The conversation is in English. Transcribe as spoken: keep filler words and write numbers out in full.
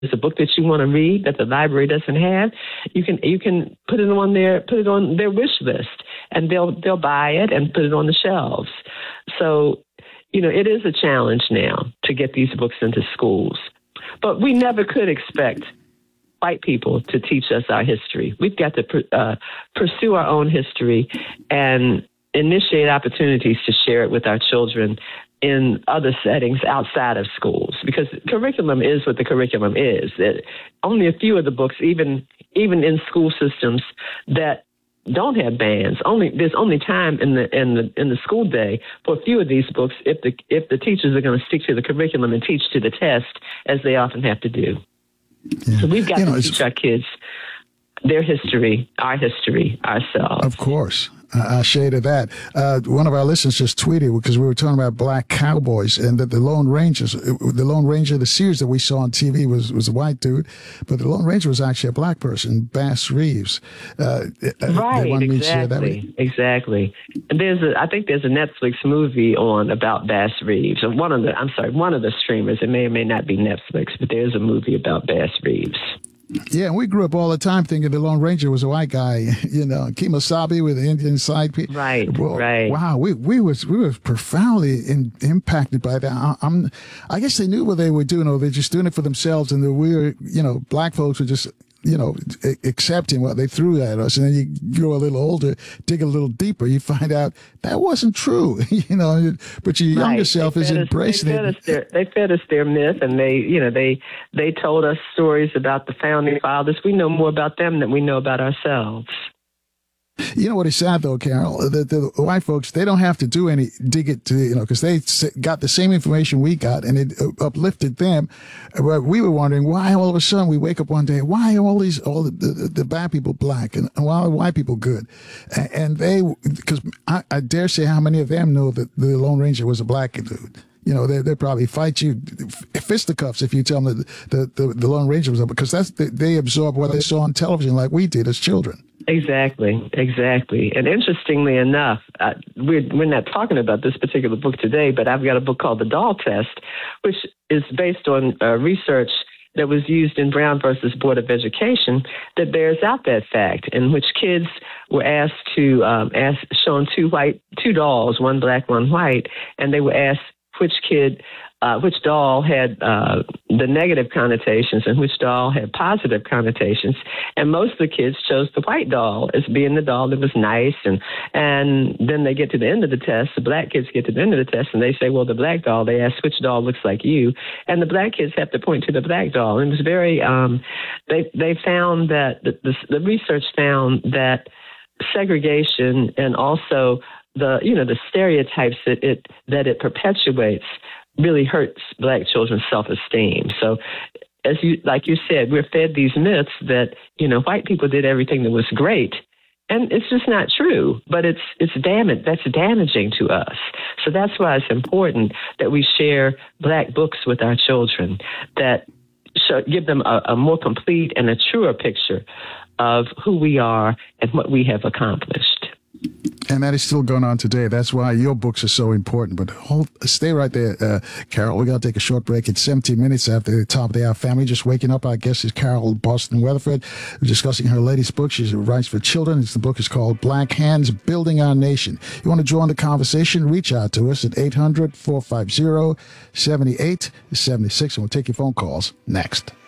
there's a book that you want to read that the library doesn't have, you can you can put it on their put it on their wish list, and they'll they'll buy it and put it on the shelves. So, you know, it is a challenge now to get these books into schools, but we never could expect white people to teach us our history. We've got to uh, pursue our own history and initiate opportunities to share it with our children in other settings outside of schools, because curriculum is what the curriculum is. It, only a few of the books, even even in school systems that don't have bands, only there's only time in the in the in the school day for a few of these books if the if the teachers are going to stick to the curriculum and teach to the test, as they often have to do. Yeah. So we've got you know, to teach our kids their history, our history, ourselves. Of course. I shade of that. Uh, one of our listeners just tweeted, because we were talking about black cowboys, and that the Lone Rangers, the Lone Ranger, the series that we saw on T V was, was a white dude, but the Lone Ranger was actually a black person, Bass Reeves. Uh, right, exactly, exactly. And there's a, I think there's a Netflix movie on about Bass Reeves. One of the, I'm sorry, one of the streamers. It may or may not be Netflix, but there's a movie about Bass Reeves. Yeah, and we grew up all the time thinking the Lone Ranger was a white guy, you know, Kemosabe with the Indian side. Right, well, right. Wow, we we was we were profoundly in, impacted by that. I, I'm, I guess they knew what they were doing, or they're just doing it for themselves, and the we were, you know, black folks were just, you know, accepting what they threw at us. And then you grow a little older, dig a little deeper, you find out that wasn't true, you know, but your younger right. self they is embracing they fed it. Us their, they fed us their myth, and they, you know, they, they told us stories about the founding fathers. We know more about them than we know about ourselves. You know what is sad, though, Carol? The, the white folks, they don't have to do any dig it to, you know, because they got the same information we got, and it uplifted them. But we were wondering why all of a sudden we wake up one day, why are all these, all the, the, the bad people black, and why are white people good? And, and they, because I, I dare say how many of them know that the Lone Ranger was a black dude. You know, they they probably fight you fisticuffs if you tell them that the, the, the Lone Ranger was up, because that's they, they absorb what they saw on television like we did as children. Exactly, exactly. And interestingly enough, uh, we're, we're not talking about this particular book today, but I've got a book called The Doll Test, which is based on uh, research that was used in Brown versus Board of Education that bears out that fact, in which kids were asked to, um, ask, shown two white, two dolls, one black, one white, and they were asked which kid, uh, which doll had uh, the negative connotations and which doll had positive connotations. And most of the kids chose the white doll as being the doll that was nice. And and then they get to the end of the test, the black kids get to the end of the test, and they say, well, the black doll, they ask which doll looks like you. And the black kids have to point to the black doll. And it was very, um, they, they found that, the, the, the research found that segregation and also the, you know, the stereotypes that it that it perpetuates really hurts black children's self-esteem. So, as you like you said, we're fed these myths that, you know, white people did everything that was great, and it's just not true. But it's it's damage that's damaging to us. So that's why it's important that we share black books with our children that show, give them a, a more complete and a truer picture of who we are and what we have accomplished. And that is still going on today. That's why your books are so important. But hold, stay right there, uh, Carol. We got to take a short break. It's seventeen minutes after the top of the hour. Family just waking up. Our guest is Carol Boston Weatherford. We're discussing her latest book. She writes for children. It's, the book is called Black Hands, Building Our Nation. You want to join the conversation? Reach out to us at eight hundred, four five zero, seven eight seven six, and we'll take your phone calls next.